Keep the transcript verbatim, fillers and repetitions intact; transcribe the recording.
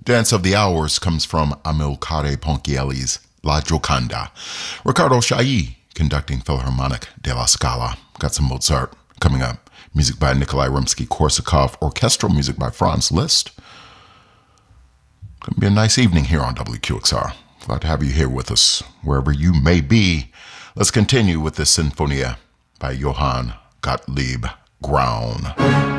Dance of the Hours comes from Amilcare Ponchielli's La Gioconda. Riccardo Chailly conducting Philharmonic de la Scala. Got some Mozart coming up. Music by Nikolai Rimsky-Korsakov. Orchestral music by Franz Liszt. Going to be a nice evening here on W Q X R. Glad to have you here with us, wherever you may be. Let's continue with this Sinfonia by Johann Gottlieb Graun.